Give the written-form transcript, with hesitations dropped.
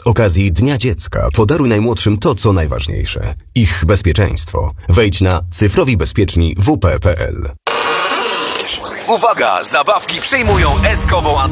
okazji Dnia Dziecka podaruj najmłodszym to, co najważniejsze. Ich bezpieczeństwo. Wejdź na cyfrowibezpieczni.wp.pl. Uwaga! Zabawki przyjmują S-kową